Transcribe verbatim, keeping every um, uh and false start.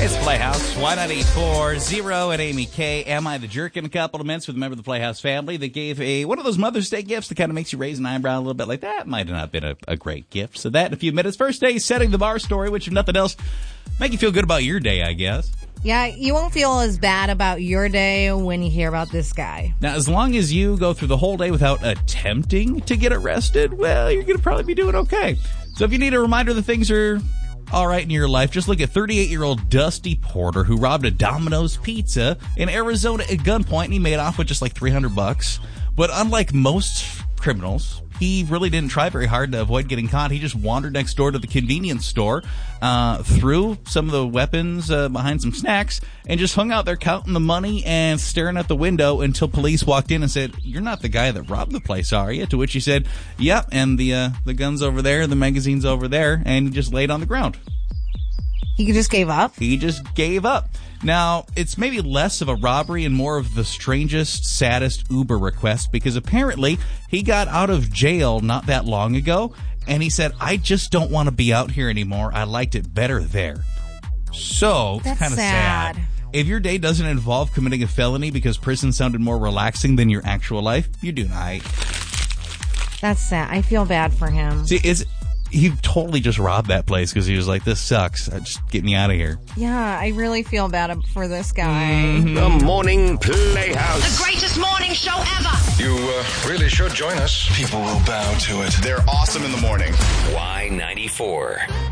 It's Playhouse, Y ninety-four zero and Amy K. Am I the Jerk? In a couple of minutes with a member of the Playhouse family that gave a one of those Mother's Day gifts that kind of makes you raise an eyebrow a little bit, like that might have not been a, a great gift. So that in a few minutes. First day, setting the bar story, which if nothing else, make you feel good about your day, I guess. Yeah, you won't feel as bad about your day when you hear about this guy. Now, as long as you go through the whole day without attempting to get arrested, well, you're going to probably be doing okay. So if you need a reminder that things are all right in your life, just look at thirty-eight-year-old Dusty Porter, who robbed a Domino's Pizza in Arizona at gunpoint, and he made off with just like three hundred bucks. But unlike most criminals, he really didn't try very hard to avoid getting caught. He just wandered next door to the convenience store, uh, threw some of the weapons uh, behind some snacks, and just hung out there counting the money and staring at the window until police walked in and said, "You're not the guy that robbed the place, are you?" To which he said, "Yep, and the uh, the gun's over there, the magazine's over there," and he just laid on the ground. He just gave up? He just gave up. Now, it's maybe less of a robbery and more of the strangest, saddest Uber request, because apparently he got out of jail not that long ago, and he said, "I just don't want to be out here anymore. I liked it better there." So, That's kind of sad. sad. If your day doesn't involve committing a felony because prison sounded more relaxing than your actual life, you're doing all right. That's sad. I feel bad for him. See, is he totally just robbed that place because he was like, "This sucks. Just get me out of here." Yeah, I really feel bad for this guy. Mm-hmm. The Morning Playhouse. The greatest morning show ever. You uh, really should join us. People will bow to it. They're awesome in the morning. Y ninety-four.